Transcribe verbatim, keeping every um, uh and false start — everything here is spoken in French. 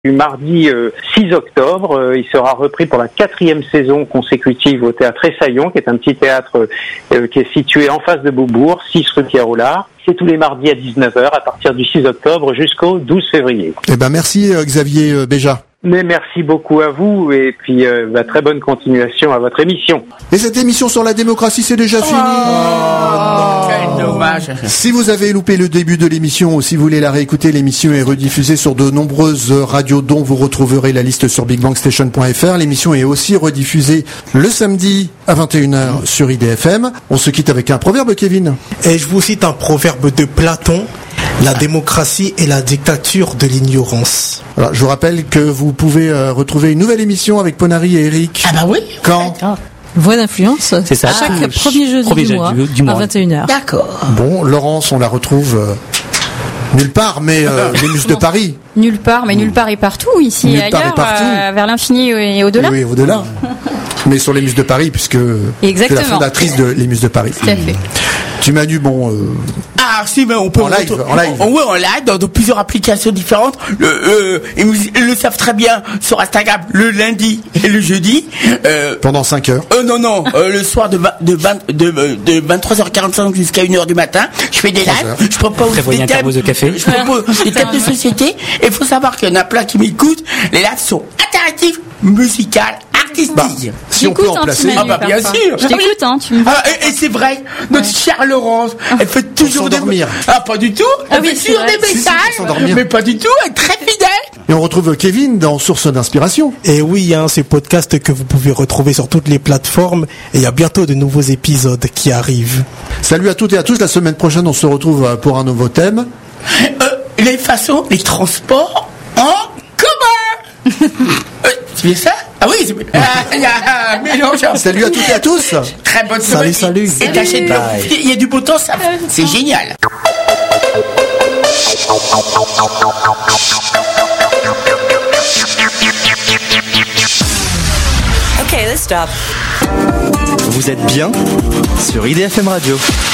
Du mardi euh, six octobre, euh, il sera repris pour la quatrième saison consécutive au Théâtre Essaillon, qui est un petit théâtre euh, qui est situé en face de Beaubourg, six rue Pierre-Roulard. C'est tous les mardis à dix-neuf heures à partir du six octobre jusqu'au douze février. Eh ben merci euh, Xavier euh, Béja. Mais merci beaucoup à vous et puis euh, bah, très bonne continuation à votre émission. Et cette émission sur la démocratie, c'est déjà fini. Oh, quel dommage. Si vous avez loupé le début de l'émission ou si vous voulez la réécouter, l'émission est rediffusée sur de nombreuses radios dont vous retrouverez la liste sur big bang station point f r. L'émission est aussi rediffusée le samedi à vingt et une heures sur I D F M. On se quitte avec un proverbe, Kevin. Et je vous cite un proverbe de Platon. La démocratie est la dictature de l'ignorance. Alors, je vous rappelle que vous pouvez euh, retrouver une nouvelle émission avec Ponari et Eric. Ah bah oui. Quand Voix d'influence. C'est ça. Chaque Ah, premier jeudi premier du, jeudi mois, du mois à vingt et une heures. D'accord. Bon, Laurence, on la retrouve euh, nulle part, mais euh, les Muses de Paris. Nulle part, mais nulle part et partout, ici Nulle et part et ailleurs, partout. euh, vers l'infini et au-delà. Oui, au-delà. Mais sur les Muses de Paris, puisque Exactement. c'est la fondatrice de les Muses de Paris. Tout à fait. Tu m'as dit, bon... Euh, Ah si, mais on peut En live, retrouver- en live. Oh, oui, en live dans de plusieurs applications différentes. Le, euh, ils, nous- ils le savent très bien sur Instagram le lundi et le jeudi. Euh, pendant cinq heures. euh, non non, euh, le soir de vingt, de vingt, de, euh, de vingt-trois heures quarante-cinq jusqu'à une heure du matin, je fais des trois lives. heures. Je propose Prévoyez des un thèmes. thermos de café. Je propose des thèmes de société. Et il faut savoir qu'il y en a plein qui m'écoutent. Les lives sont interactifs, musicales, artistiques. Bah, si on peut J'écoute, en hein, placer... tu m'as Ah bah dit bien parfois. sûr. Je t'écoute, hein, tu me Ah, et, et c'est vrai, notre chère Laurence, elle fait toujours des... s'endormir. Ah, pas du tout. Ah Elle oui, fait c'est toujours vrai. des Si, si, messages. pour s'endormir. Mais pas du tout, elle est très fidèle. Et on retrouve Kevin dans Source d'inspiration. Et oui, hein, ces podcasts que vous pouvez retrouver sur toutes les plateformes. Et il y a bientôt de nouveaux épisodes qui arrivent. Salut à toutes et à tous. La semaine prochaine, on se retrouve euh, pour un nouveau thème. Euh, les façons, les transports en commun. euh, c'est bien ça? Ah oui, c'est bien. Ah, il y a un mélange. Salut à toutes et à tous. Très bonne Salut, semaine. salut. Et t'achètes bien. Il y a du beau temps, ça, c'est génial. Okay, let's stop. Vous êtes bien sur I D F M Radio.